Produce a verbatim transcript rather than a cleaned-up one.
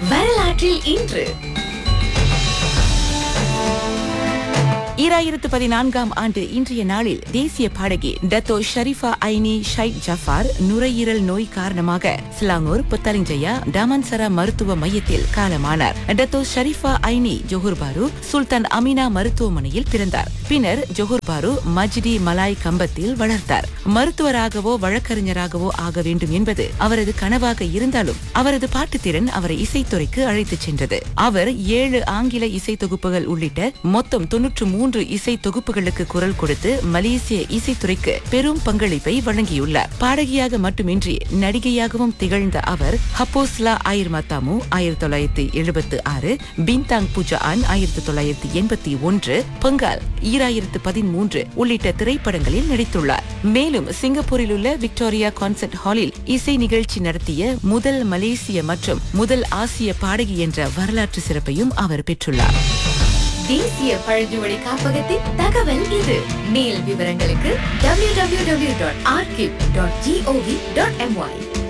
வரலாற்றில் இன்று ஈராயிரத்து பதினான்காம் ஆண்டு இன்றைய நாளில் தேசிய பாடகி டத்தோ ஷரீஃபா ஐனி ஷைக் ஜஃபார் நுரையீரல் நோய் காரணமாக சிலாங்கூர் புத்தலிஞ்சயா டாமன்சரா மருத்துவ மையத்தில் காலமானார். டத்தோ ஷரீஃபா ஐனி ஜொஹூர் பாரு சுல்தான் அமினா மருத்துவமனையில் பிறந்தார். பின்னர் ஜொஹூர் பாரு மஜ்டி மலாய் கம்பத்தில் வளர்ந்தார். மருத்துவராகவோ வழக்கறிஞராகவோ ஆக வேண்டும் என்பது அவரது கனவாக இருந்தாலும் அவரது பாட்டுத்திறன் அவரை இசைத்துறைக்கு அழைத்துச் சென்றது. அவர் ஏழு ஆங்கில இசை தொகுப்புகள் உள்ளிட்ட மொத்தம் தொன்னூற்று மூன்று இசை தொகுப்புகளுக்கு குரல் கொடுத்து மலேசிய இசைத்துறைக்கு பெரும் பங்களிப்பை வழங்கியுள்ளார். பாடகியாக மட்டுமின்றி நடிகையாகவும் திகழ்ந்த அவர் ஹப்போஸ்லா ஆயிர் மத்தாமு ஆயிரத்தி தொள்ளாயிரத்தி எழுபத்தி ஆறு, பின்தாங் பூஜான் ஆயிரத்தி தொள்ளாயிரத்தி எண்பத்தி ஒன்று, பங்கால் ஈராயிரத்து பதிமூன்று உள்ளிட்ட திரைப்படங்களில் நடித்துள்ளார். மேலும் சிங்கப்பூரில் உள்ள விக்டோரியா கான்சர்ட் ஹாலில் இசை நிகழ்ச்சி நடத்திய முதல் மலேசிய மற்றும் முதல் ஆசிய பாடகி என்ற வரலாற்று சிறப்பையும் அவர் பெற்றுள்ளார். தேசிய பழங்குடி காப்பகத்தின் தகவல் இது. மேல் விவரங்களுக்கு W W W dot archive dot gov dot MY.